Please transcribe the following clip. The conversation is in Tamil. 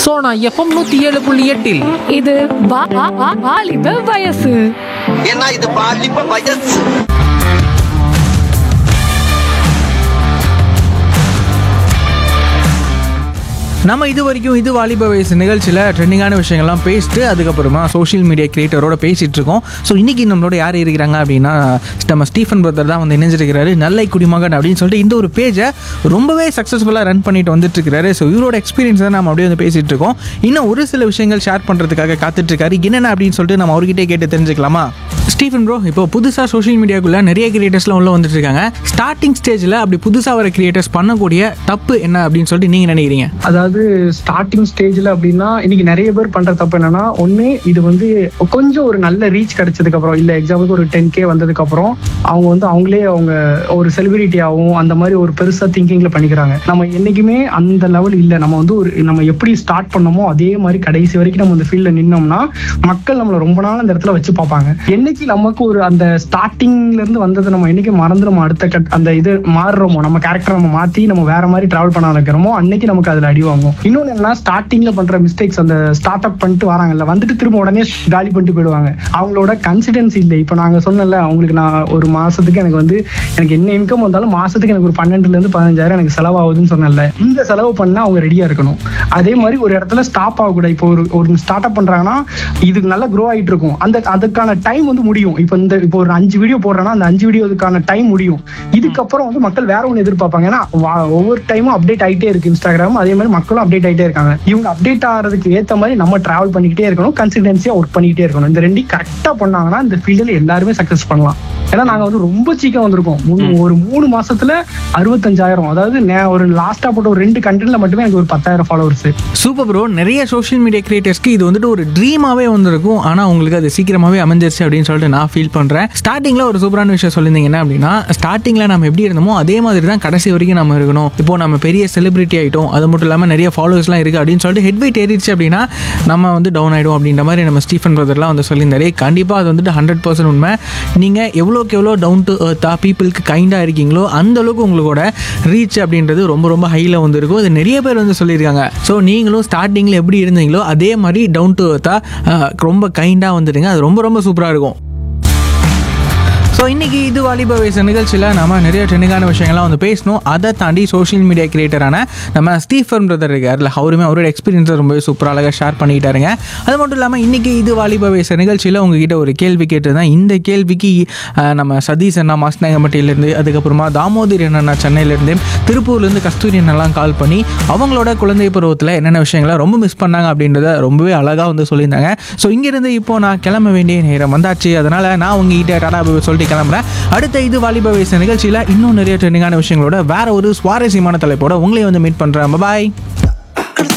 சோனா எஃப்எம் 107.8 இது வாலிப வயசு. ஏன்னா இது பாலிப்ப வயசு. நம்ம இது வரைக்கும் இது வாலிப வயசு நிகழ்ச்சியில் ட்ரெண்டிங்கான விஷயங்கள்லாம் பேசிட்டு அதுக்கப்புறமா சோஷியல் மீடியா கிரியேட்டரோட பேசிகிட்டு இருக்கோம். ஸோ இன்றைக்கி நம்மளோட யார் இருக்கிறாங்க அப்படின்னா நம்ம ஸ்டீஃபன் பிரதர் தான் வந்து இணைஞ்சிருக்கிறாரு. நல்லை குடிமகன் அப்படின்னு சொல்லிட்டு இந்த ஒரு பேஜை ரொம்பவே சக்ஸஸ்ஃபுல்லாக ரன் பண்ணிட்டு வந்துட்டுருக்காரு. ஸோ இவரோட எக்ஸ்பீரியன்ஸ் தான் நம்ம அப்படியே வந்து பேசிகிட்டு இருக்கோம். இன்னும் ஒரு சில விஷயங்கள் ஷேர் பண்ணுறதுக்காக காத்துட்ருக்காரு. என்னென்ன அப்படின்னு சொல்லிட்டு நம்ம அவர்கிட்டே கேட்டு தெரிஞ்சுக்கலாமா? ஸ்டீஃபன் ப்ரோ, இப்போ புதுசாக சோஷியல் மீடியாக்குள்ளே நிறைய கிரியேட்டர்ஸ்லாம் உள்ள வந்துட்டு இருக்காங்க. ஸ்டார்டிங் ஸ்டேஜில் அப்படி புதுசாக வர கிரியேட்டர்ஸ் பண்ணக்கூடிய தப்பு என்ன அப்படின்னு சொல்லிட்டு நீங்கள் நினைக்கிறீங்க? அதாவது ஸ்டார்டிங் ஸ்டேஜ்ல அப்படின்னா இன்னைக்கு நிறைய பேர் பண்ற தப்பு என்னன்னா, ஒண்ணு இது வந்து கொஞ்சம் ஒரு நல்ல ரீச் கிடைச்சதுக்கு அப்புறம், இல்ல எக்ஸாம்பிளுக்கு ஒரு 10K வந்ததுக்கு அப்புறம் அவங்க வந்து அவங்களே அவங்க ஒரு செலிபிரிட்டி ஆகும் அந்த மாதிரி ஒரு பெருசா திங்கிங்ல பண்ணிக்கிறாங்க. நம்ம என்னைக்குமே அந்த லெவல் இல்ல. நம்ம வந்து நம்ம எப்படி ஸ்டார்ட் பண்ணோமோ அதே மாதிரி கடைசி வரைக்கும் நம்ம இந்த ஃபீல்ட்ல நின்னோம்னா மக்கள் நம்மள ரொம்ப நாள் அந்த இடத்துல வச்சு பார்ப்பாங்க. என்னைக்கு நமக்கு ஒரு அந்த ஸ்டார்டிங்ல இருந்து வந்ததை நம்ம என்னைக்கு மறந்து நம்ம அடுத்த அந்த இது மாறுறோமோ, நம்ம கேரக்டர் நம்ம மாத்தி நம்ம வேற மாதிரி டிராவல் பண்ண ஆரம்பிக்கிறோமோ அன்னைக்கு நமக்கு அதுல அடி வாங்கும். இன்னொன்னு என்னன்னா, ஸ்டார்டிங்ல பண்ற மிஸ்டேக்ஸ், அந்த ஸ்டார்ட் அப் பண்ணிட்டு வராங்கல்ல, வந்துட்டு திரும்ப உடனே காலி பண்ணிட்டு போயிடுவாங்க. அவங்களோட கன்சிடென்சி இல்லை. இப்ப நாங்க சொன்னல அவங்களுக்கு, நான் ஒரு மாசத்துக்கு எனக்கு என்ன இன்கம் வந்தாலும் மாசத்துக்கு எனக்கு ஒரு 12,000 to 15,000 எனக்கு செலவாகுதுன்னு சொன்னல, இந்த செலவு பண்ணா அவங்க ரெடியா இருக்கணும். அதே மாதிரி ஒரு இடத்துல ஸ்டாப் ஆகக்கூடாது. இப்போ ஒரு ஸ்டார்ட் அப் பண்றாங்கன்னா இதுக்கு நல்லா க்ரோ ஆயிட்டு இருக்கும். அதுக்கான டைம் வந்து முடியும். இப்போ ஒரு 5 வீடியோ போடுறேன்னா அந்த 5 வீடியோக்கான டைம் முடியும். இதுக்கப்புறம் வந்து மக்கள் வேற ஒன்று எதிர்பார்ப்பாங்க. ஏன்னா ஒவ்வொரு டைமும் அப்டேட் ஆகிட்டே இருக்கு இன்ஸ்டாகிராம். அதே மாதிரி மக்களும் அப்டேட் ஆகிட்டே இருக்காங்க. இவங்க அப்டேட் ஆகிறதுக்கு ஏற்ற மாதிரி நம்ம டிராவல் பண்ணிக்கிட்டே இருக்கணும், கன்சிஸ்டன்சியா ஒர்க் பண்ணிக்கிட்டே இருக்கணும். இந்த ரெண்டையும் கரெக்டா பண்ணாங்கன்னா இந்த ஃபீல்டில் எல்லாருமே சக்சஸ் பண்ணலாம். ஏன்னா நாங்க வந்து ரொம்ப சீக்கிரம் வந்திருக்கோம். ஒரு 3 மாசத்துல 65,000. அதாவது ஒரு லாஸ்டா போட்ட ஒரு 2 கண்டென்ட்ல மட்டுமே எனக்கு ஒரு 10,000 ஃபாலோவர்ஸ். Super bro. நிறைய சோஷியல் மீடியா கிரியேட்டர்ஸ்க்கு இது வந்துட்டு ஒரு ட்ரீமாவே வந்திருக்கும். ஆனால் உங்களுக்கு அது சீக்கிரமாகவே அமைஞ்சிருச்சு அப்படின்னு சொல்லிட்டு நான் ஃபீல் பண்ணுறேன். ஸ்டார்டிங்கில் ஒரு சூப்பரான விஷயம் சொல்லியிருந்தீங்க. என்ன அப்படின்னா, ஸ்டார்டிங்கில் நம்ம எப்படி இருந்தோமோ அதே மாதிரி தான் கடைசி வரைக்கும் நம்ம இருக்கணும். இப்போ நம்ம பெரிய செலிபிரிட்டி ஆகிட்டோம், அது மட்டும் இல்லாமல் நிறைய ஃபாலோவர்ஸ்லாம் இருக்குது அப்படின்னு சொல்லிட்டு ஹெட் வெயிட் ஏறிடுச்சு அப்படின்னா நம்ம வந்து டவுன் ஆகிடும் அப்படின்ற மாதிரி நம்ம ஸ்டீஃபன் பிரதர்லாம் வந்து சொல்லியிருந்தாரு. கண்டிப்பாக அது வந்துட்டு 100% உண்மை. நீங்கள் எவ்வளோக்கு எவ்வளோ டவுன் டு எர்த்தாக பீப்புளுக்கு கைண்டாக இருக்கீங்களோ அந்த அளவுக்கு உங்களோட ரீச் அப்படின்றது ரொம்ப ரொம்ப ஹையில் வந்துருக்கும். அது நிறைய பேர் வந்து சொல்லியிருக்காங்க. ஸோ நீங்களும் ஸ்டார்டிங்கில் எப்படி இருந்தீங்களோ அதே மாதிரி டவுன் டு எர்த்தாக ரொம்ப கைண்டாக வந்துடுங்க. அது ரொம்ப ரொம்ப சூப்பராக இருக்கும். ஸோ இன்றைக்கி இது வாலிப வயசு நிகழ்ச்சியில் நம்ம நிறைய ட்ரெண்டிங்கான விஷயங்கள்லாம் வந்து பேசணும். அதை தாண்டி சோஷியல் மீடியா கிரியேட்டரான நம்ம ஸ்டீஃபன் பிரதர் இருக்கார்ல, அவருமே அவரோட எக்ஸ்பீரியன்ஸை ரொம்பவே சூப்பராக அழகாக ஷேர் பண்ணிக்கிட்டாருங்க. அது மட்டும் இல்லாமல் இன்றைக்கி இது வாலிப வயசு நிகழ்ச்சியில் உங்ககிட்ட ஒரு கேள்வி கேட்டிருந்தேன். இந்த கேள்விக்கு நம்ம சதீஷ் அண்ணா மாஸ்நாயகம்பட்டியிலேருந்து, அதுக்கப்புறமா தாமோதரி அண்ணா சென்னையிலேருந்து, திருப்பூர்லேருந்து கஸ்தூரி அண்ணெல்லாம் கால் பண்ணி அவங்களோட குழந்தை பருவத்தில் என்னென்ன விஷயங்களை ரொம்ப மிஸ் பண்ணாங்க அப்படின்றத ரொம்பவே அழகாக வந்து சொல்லியிருந்தாங்க. ஸோ இங்கேருந்து இப்போது நான் கிளம்ப வேண்டிய நேரம் வந்தாச்சு. அதனால் நான் உங்ககிட்ட டாடா சொல்லிட்டு கிளம்புறேன். அடுத்த இது வாலிப வயசு நிகழ்ச்சியில் இன்னும் நிறைய ட்ரெண்டிங்கான விஷயங்களோட வேற ஒரு சுவாரஸ்யமான தலைப்போட உங்களையும் வந்து மீட் பண்றேன். பாய்.